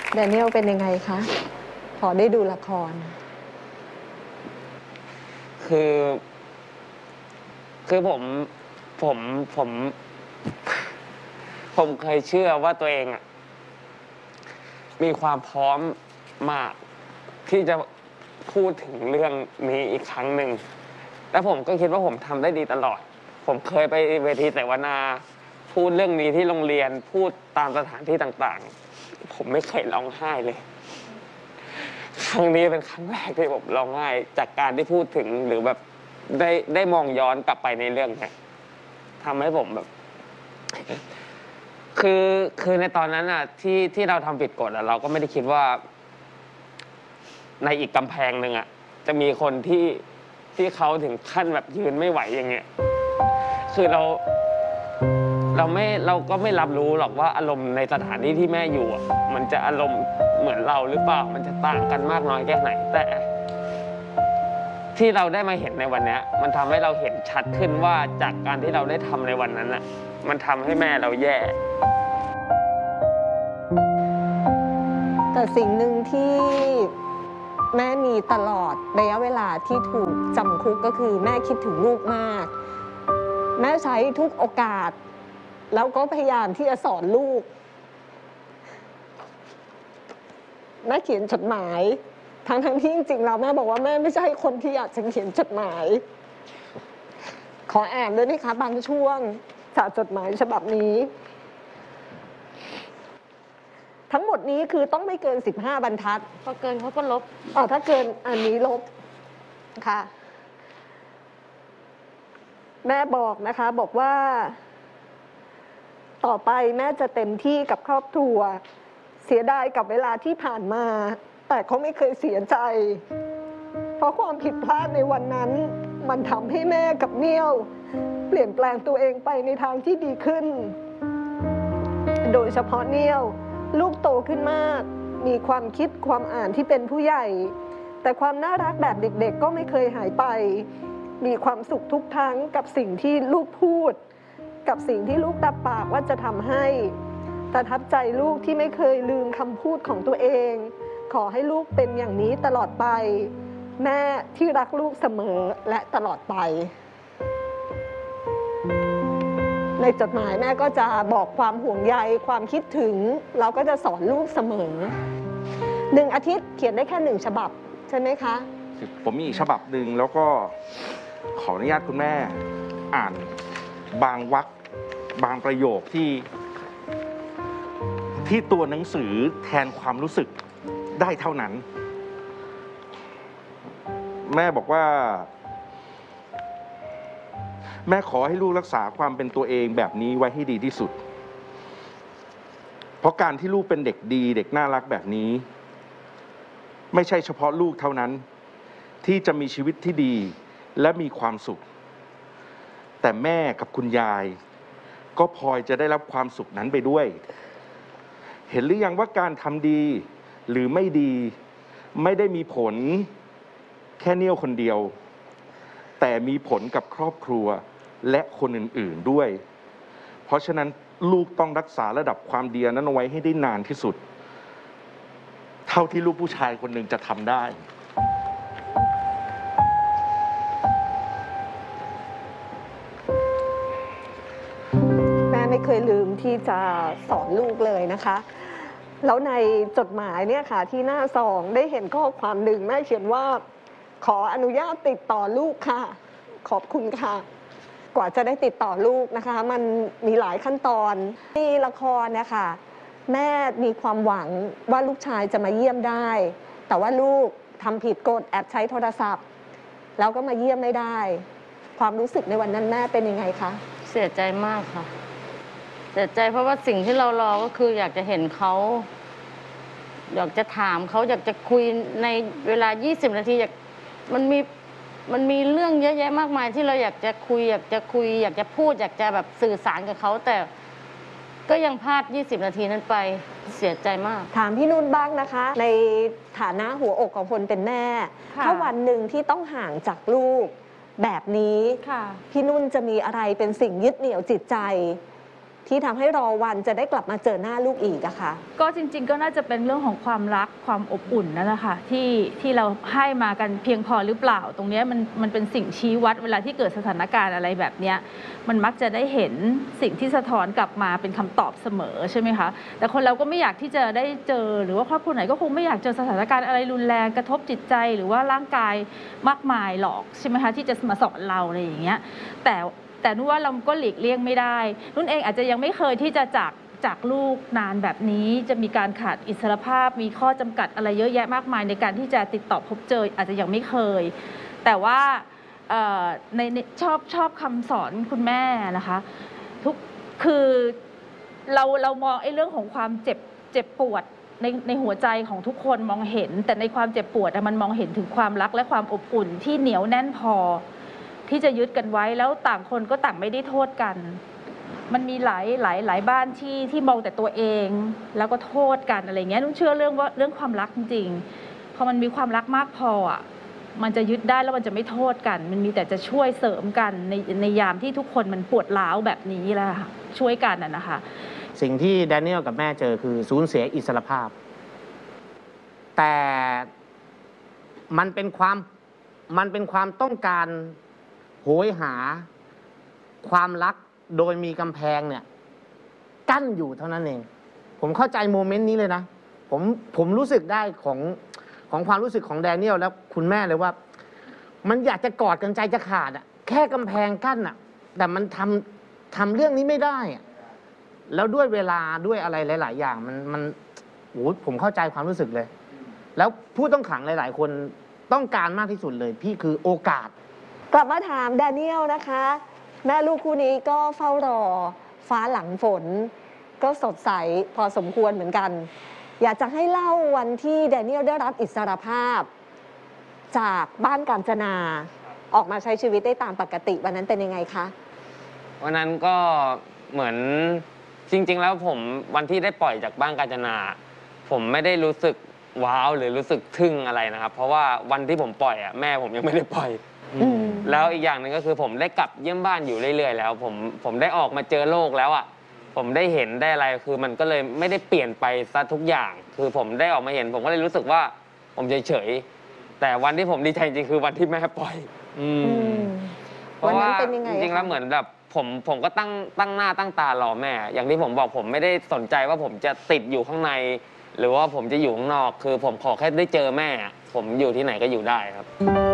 แดเนียลเป็นยังไงคะพอได้ดูละครคือคือผมผมผมเคยเชื่อว่าตัวเองอ่ะมีความพร้อมมากที่จะพูดถึงเรื่องนี้อีกครั้งหนึ่งและผมก็คิดว่าผมทำได้ดีตลอดผมเคยไปเวทีเสวนาพูดเรื่องนี้ที่โรงเรียนพูดตามสถานที่ต่างๆผมไม่เคยร้องไห้เลยครั้งนี้เป็นครั้งแรกที่ผมร้องไห้จากการที่พูดถึงหรือแบบได้มองย้อนกลับไปในเรื่องนี้ทำให้ผมแบบคือในตอนนั้นอ่ะที่เราทำผิดกฎอ่ะเราก็ไม่ได้คิดว่าในอีกกำแพงหนึ่งอ่ะจะมีคนที่เขาถึงขั้นแบบยืนไม่ไหวอย่างเงี้ยคือเราก็ไม่รับรู้หรอกว่าอารมณ์ในสถานที่ที่แม่อยู่อ่ะมันจะอารมณ์เหมือนเราหรือเปล่ามันจะต่างกันมากน้อยแค่ไหนแต่ที่เราได้มาเห็นในวันนี้มันทำให้เราเห็นชัดขึ้นว่าจากการที่เราได้ทำในวันนั้นอ่ะมันทำให้แม่เราแย่แต่สิ่งหนึ่งที่แม่มีตลอดระยะเวลาที่ถูกจำคุกก็คือแม่คิดถึงลูกมากแม่ใช้ทุกโอกาสแล้วก็พยายามที่จะสอนลูกแม่เขียนจดหมายทั้งที่จริงๆแล้วแม่บอกว่าแม่ไม่ใช่คนที่อยากจะเขียนจดหมายขออ่านด้วยไหมคะบางช่วงจากจดหมายฉบับนี้ทั้งหมดนี้คือต้องไม่เกิน15 บรรทัดพอเกินเขาก็ลบถ้าเกินอันนี้ลบค่ะแม่บอกนะคะบอกว่าต่อไปแม่จะเต็มที่กับครอบครัวเสียดายกับเวลาที่ผ่านมาแต่เขาไม่เคยเสียใจเพราะความผิดพลาดในวันนั้นมันทำให้แม่กับเมี่ยวเปลี่ยนแปลงตัวเองไปในทางที่ดีขึ้นโดยเฉพาะเมี่ยวลูกโตขึ้นมากมีความคิดความอ่านที่เป็นผู้ใหญ่แต่ความน่ารักแบบเด็กๆก็ไม่เคยหายไปมีความสุขทุกครั้งกับสิ่งที่ลูกพูดกับสิ่งที่ลูกรับปากว่าจะทำให้ประทับใจลูกที่ไม่เคยลืมคำพูดของตัวเองขอให้ลูกเป็นอย่างนี้ตลอดไปแม่ที่รักลูกเสมอและตลอดไปในจดหมายแม่ก็จะบอกความห่วงใยความคิดถึงเราก็จะสอนลูกเสมอ1 อาทิตย์เขียนได้แค่1 ฉบับใช่ไหมคะผมมีอีกฉบับหนึ่งแล้วก็ขออนุญาตคุณแม่อ่านบางวรรคบางประโยคที่ตัวหนังสือแทนความรู้สึกได้เท่านั้นแม่บอกว่าแม่ขอให้ลูกรักษาความเป็นตัวเองแบบนี้ไว้ให้ดีที่สุดเพราะการที่ลูกเป็นเด็กดีเด็กน่ารักแบบนี้ไม่ใช่เฉพาะลูกเท่านั้นที่จะมีชีวิตที่ดีและมีความสุขแต่แม่กับคุณยายก็พลอยจะได้รับความสุขนั้นไปด้วยเห็นหรือยังว่าการทำดีหรือไม่ดีไม่ได้มีผลแค่เนี่ยวคนเดียวแต่มีผลกับครอบครัวและคนอื่นๆด้วยเพราะฉะนั้นลูกต้องรักษาระดับความดีนั้นเอาไว้ให้ได้นานที่สุดเท่าที่ลูกผู้ชายคนหนึ่งจะทำได้แม่ไม่เคยลืมที่จะสอนลูกเลยนะคะแล้วในจดหมายเนี่ยค่ะที่หน้า2ได้เห็นข้อความหนึ่งแม่เขียนว่าขออนุญาตติดต่อลูกค่ะขอบคุณค่ะกว่าจะได้ติดต่อลูกนะคะมันมีหลายขั้นตอนในละครนะคะแม่มีความหวังว่าลูกชายจะมาเยี่ยมได้แต่ว่าลูกทำผิดกฎแอบใช้โทรศัพท์แล้วก็มาเยี่ยมไม่ได้ความรู้สึกในวันนั้นแม่เป็นยังไงคะเสียใจมากค่ะเสียใจเพราะว่าสิ่งที่เรารอก็คืออยากจะเห็นเขาอยากจะถามเขาอยากจะคุยในเวลา20 นาทีมันมีเรื่องเยอะแยะมากมายที่เราอยากจะคุยอยากจะพูดอยากจะแบบสื่อสารกับเขาแต่ก็ยังพลาด20 นาทีนั้นไปเสียใจมากถามพี่นุ่นบ้างนะคะในฐานะหัวอกของคนเป็นแม่ถ้าวันหนึ่งที่ต้องห่างจากลูกแบบนี้พี่นุ่นจะมีอะไรเป็นสิ่งยึดเหนี่ยวจิตใจที่ทำให้รอวันจะได้กลับมาเจอหน้าลูกอีกอะคะก็จริงๆก็น่าจะเป็นเรื่องของความรักความอบอุ่นนั่นแหละค่ะที่เราให้มากันเพียงพอหรือเปล่าตรงนี้มันเป็นสิ่งชี้วัดเวลาที่เกิดสถานการณ์อะไรแบบเนี้ยมันมักจะได้เห็นสิ่งที่สะท้อนกลับมาเป็นคำตอบเสมอใช่ไหมคะแต่คนเราก็ไม่อยากที่จะได้เจอหรือว่าครอบครัวไหนก็คงไม่อยากเจอสถานการณ์อะไรรุนแรงกระทบจิตใจหรือว่าร่างกายมากมายหรอกใช่ไหมคะที่จะมาสอนเราอะไรอย่างเงี้ยแต่นุ่นว่าเราก็หลีกเลี่ยงไม่ได้นุ่นเองอาจจะยังไม่เคยที่จะจากลูกนานแบบนี้จะมีการขาดอิสรภาพมีข้อจำกัดอะไรเยอะแยะมากมายในการที่จะติดต่อพบเจออาจจะยังไม่เคยแต่ว่าชอบคำสอนคุณแม่นะคะคือเรามองไอ้เรื่องของความเจ็บปวดในหัวใจของทุกคนมองเห็นแต่ในความเจ็บปวดมันมองเห็นถึงความรักและความอบอุ่นที่เหนียวแน่นพอที่จะยึดกันไว้แล้วต่างคนก็ต่างไม่ได้โทษกันมันมีหลายบ้านที่มองแต่ตัวเองแล้วก็โทษกันอะไรเงี้ยนุ่นเชื่อเรื่องความรักจริงๆพอมันมีความรักมากพออ่ะมันจะยึดได้แล้วมันจะไม่โทษกันมันมีแต่จะช่วยเสริมกันในยามที่ทุกคนมันปวดร้าวแบบนี้แหละค่ะช่วยกันนะคะสิ่งที่แดเนียลกับแม่เจอคือสูญเสียอิสรภาพ แต่มันเป็นความต้องการโหยหาความรักโดยมีกำแพงเนี่ยกั้นอยู่เท่านั้นเองผมเข้าใจโมเมนต์นี้เลยนะผมรู้สึกได้ของความรู้สึกของแดเนียลและคุณแม่เลยว่ามันอยากจะกอดกันใจจะขาดอะแค่กำแพงกั้นอะแต่มันทำเรื่องนี้ไม่ได้อะแล้วด้วยเวลาด้วยอะไรหลายๆอย่างมันโอ้ผมเข้าใจความรู้สึกเลยแล้วผู้ต้องขังหลายๆคนต้องการมากที่สุดเลยพี่คือโอกาสกลับมาถามแดเนียลนะคะแม่ลูกคู่นี้ก็เฝ้ารอฟ้าหลังฝนก็สดใสพอสมควรเหมือนกัน อยากจะให้เล่าวันที่แดเนียลได้รับอิสรภาพจากบ้านกาญจนาออกมาใช้ชีวิตได้ตามปกติวันนั้นเป็นยังไงคะวันนั้นก็เหมือนจริงๆแล้วผมวันที่ได้ปล่อยจากบ้านกาญจนาผมไม่ได้รู้สึกว้าวหรือรู้สึกทึ่งอะไรนะครับเพราะว่าวันที่ผมปล่อยแม่ผมยังไม่ได้ปล่อยแล้วอีกอย่างหนึ่งก็คือผมได้กลับเยี่ยมบ้านอยู่เรื่อยๆแล้วผมได้ออกมาเจอโลกแล้วผมได้เห็นได้อะไรคือมันก็เลยไม่ได้เปลี่ยนไปซะทุกอย่างคือผมได้ออกมาเห็นผมก็เลยรู้สึกว่าผมเฉยๆแต่วันที่ผมดีใจจริงคือวันที่แม่ปล่อยเพราะว่าจริงๆแล้วเหมือนแบบผมก็ตั้งหน้าตั้งตารอแม่อย่างที่ผมบอกผมไม่ได้สนใจว่าผมจะติดอยู่ข้างในหรือว่าผมจะอยู่ข้างนอกคือผมขอแค่ได้เจอแม่ผมอยู่ที่ไหนก็อยู่ได้ครับ